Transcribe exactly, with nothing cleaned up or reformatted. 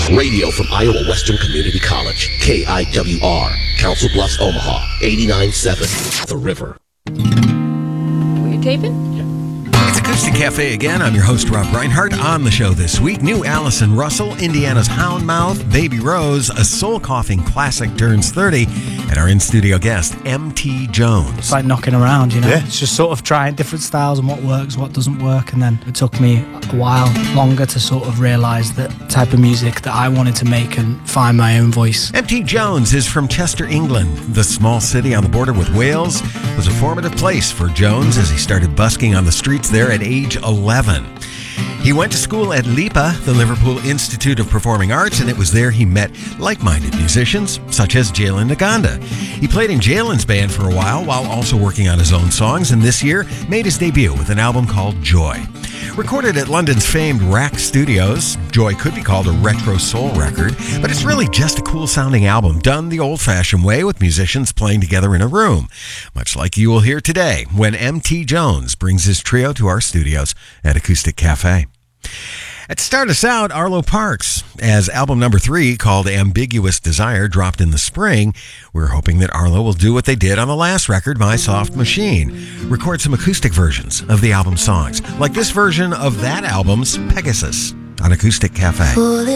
Radio from Iowa Western Community College, K I W R, Council Bluffs, Omaha, eighty-nine point seven, The River. Were you taping? It's Acoustic Cafe again. I'm your host, Rob Reinhardt. On the show this week, new Allison Russell, Indiana's Houndmouth, Baby Rose, a soul-coughing classic turns thirty, and our in-studio guest, M T Jones. It's like knocking around, you know? Yeah. It's just sort of trying different styles and what works, what doesn't work, and then it took me a while longer to sort of realise the type of music that I wanted to make and find my own voice. M T Jones is from Chester, England. The small city on the border with Wales was a formative place for Jones as he started busking on the streets there at age eleven. He went to school at LIPA, the Liverpool Institute of Performing Arts, and it was there he met like-minded musicians such as Jalen Naganda. He played in Jalen's band for a while while also working on his own songs, and this year made his debut with an album called Joy. Recorded at London's famed Rack Studios, Joy could be called a retro soul record, but it's really just a cool-sounding album done the old-fashioned way with musicians playing together in a room, much like you will hear today when M T Jones brings his trio to our studios at Acoustic Cafe. To start us out, Arlo Parks, as album number three, called Ambiguous Desire, dropped in the spring. We're hoping that Arlo will do what they did on the last record, My Soft Machine, record some acoustic versions of the album's songs, like this version of that album's Pegasus on Acoustic Cafe.